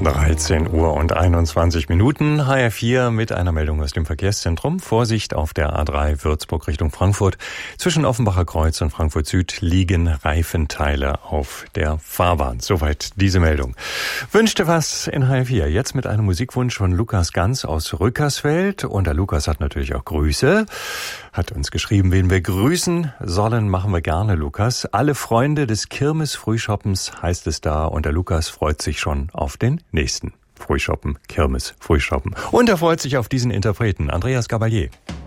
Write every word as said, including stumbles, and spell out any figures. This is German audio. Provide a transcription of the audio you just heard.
dreizehn Uhr und einundzwanzig Minuten, H R vier mit einer Meldung aus dem Verkehrszentrum. Vorsicht auf der A drei Würzburg Richtung Frankfurt. Zwischen Offenbacher Kreuz und Frankfurt Süd liegen Reifenteile auf der Fahrbahn. Soweit diese Meldung. Wünschte was in H R vier. Jetzt mit einem Musikwunsch von Lukas Ganz aus Rückersfeld. Und der Lukas hat natürlich auch Grüße. Hat uns geschrieben, wen wir grüßen sollen, machen wir gerne, Lukas. Alle Freunde des Kirmes-Frühschoppens heißt es da. Und der Lukas freut sich schon auf den nächsten Frühschoppen, Kirmes, Frühschoppen. Und er freut sich auf diesen Interpreten, Andreas Gabalier.